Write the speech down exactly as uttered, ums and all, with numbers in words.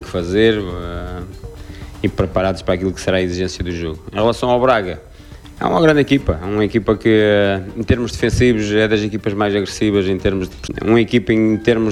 fazer uh, e preparados para aquilo que será a exigência do jogo. Em relação ao Braga, é uma grande equipa, é uma equipa que em termos defensivos é das equipas mais agressivas, em termos de, uma equipa em termos